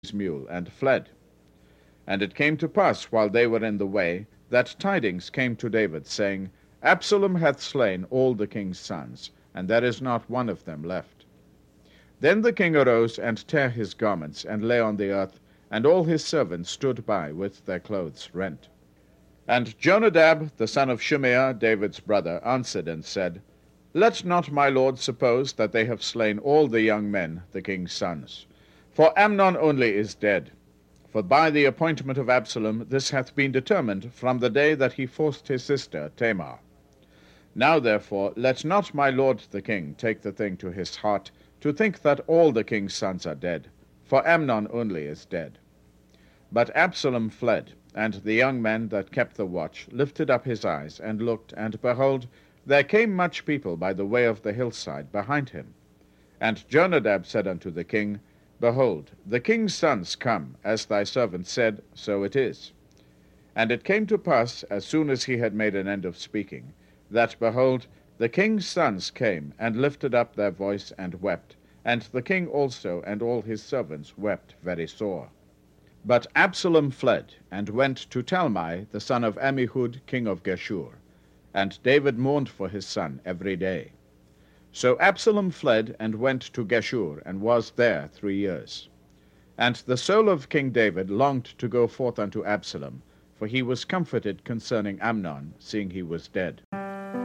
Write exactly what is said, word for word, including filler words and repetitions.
his mule, and fled. And it came to pass, while they were in the way, that tidings came to David, saying, Absalom hath slain all the king's sons, and there is not one of them left. Then the king arose, and tare his garments, and lay on the earth, and all his servants stood by with their clothes rent. And Jonadab, the son of Shimeah, David's brother, answered and said, Let not my lord suppose that they have slain all the young men, the king's sons. For Amnon only is dead. For by the appointment of Absalom this hath been determined from the day that he forced his sister Tamar. Now therefore let not my lord the king take the thing to his heart, to think that all the king's sons are dead, for Amnon only is dead. But Absalom fled, and the young man that kept the watch lifted up his eyes, and looked, and behold, there came much people by the way of the hillside behind him. And Jonadab said unto the king, Behold, the king's sons come, as thy servant said, so it is. And it came to pass, as soon as he had made an end of speaking, that, behold, the king's sons came, and lifted up their voice, and wept, and the king also and all his servants wept very sore. But Absalom fled, and went to Talmai, the son of Ammihud, king of Geshur. And David mourned for his son every day. So Absalom fled, and went to Geshur, and was there three years. And the soul of King David longed to go forth unto Absalom, for he was comforted concerning Amnon, seeing he was dead.